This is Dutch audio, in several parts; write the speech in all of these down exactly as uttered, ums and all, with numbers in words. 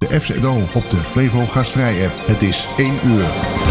de F Z O op de Flevo Gastvrij app. Het is één uur.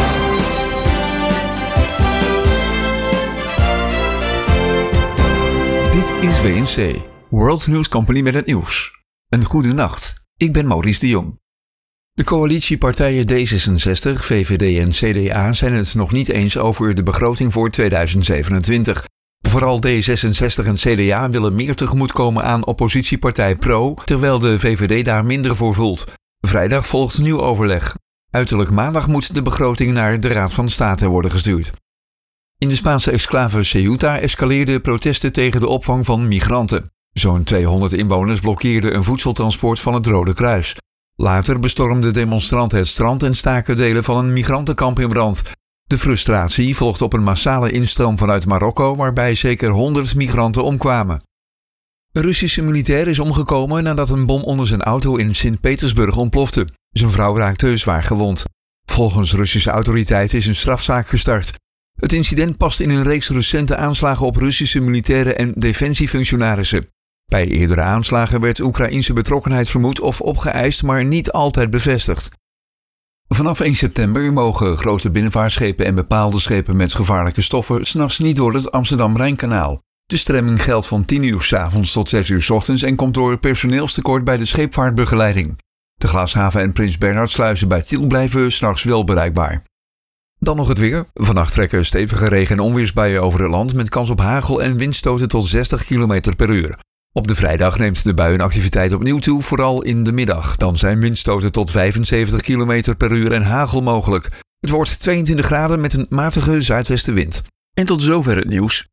Dit is W N C, World News Company met het nieuws. Een goede nacht, ik ben Maurice de Jong. De coalitiepartijen D zesenzestig, V V D en C D A zijn het nog niet eens over de begroting voor tweeduizend zevenentwintig. Vooral D zesenzestig en C D A willen meer tegemoetkomen aan oppositiepartij Pro, terwijl de V V D daar minder voor voelt. Vrijdag volgt nieuw overleg. Uiterlijk maandag moet de begroting naar de Raad van State worden gestuurd. In de Spaanse exclave Ceuta escaleerden protesten tegen de opvang van migranten. Zo'n tweehonderd inwoners blokkeerden een voedseltransport van het Rode Kruis. Later bestormden demonstranten het strand en staken delen van een migrantenkamp in brand. De frustratie volgt op een massale instroom vanuit Marokko, waarbij zeker honderd migranten omkwamen. Een Russische militair is omgekomen nadat een bom onder zijn auto in Sint-Petersburg ontplofte. Zijn vrouw raakte zwaar gewond. Volgens Russische autoriteiten is een strafzaak gestart. Het incident past in een reeks recente aanslagen op Russische militairen en defensiefunctionarissen. Bij eerdere aanslagen werd Oekraïense betrokkenheid vermoed of opgeëist, maar niet altijd bevestigd. Vanaf één september mogen grote binnenvaartschepen en bepaalde schepen met gevaarlijke stoffen 's nachts niet door het Amsterdam-Rijnkanaal. De stremming geldt van tien uur 's avonds tot zes uur 's ochtends en komt door personeelstekort bij de scheepvaartbegeleiding. De Glashaven en Prins Bernhardsluizen bij Tiel blijven 's nachts wel bereikbaar. Dan nog het weer. Vannacht trekken stevige regen- en onweersbuien over het land met kans op hagel en windstoten tot zestig kilometer per uur. Op de vrijdag neemt de buienactiviteit opnieuw toe, vooral in de middag. Dan zijn windstoten tot vijfenzeventig kilometer per uur en hagel mogelijk. Het wordt tweeëntwintig graden met een matige zuidwestenwind. En tot zover het nieuws.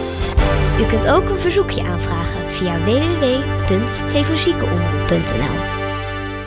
U kunt ook een verzoekje aanvragen via w w w punt flevoziekenomroep punt n l.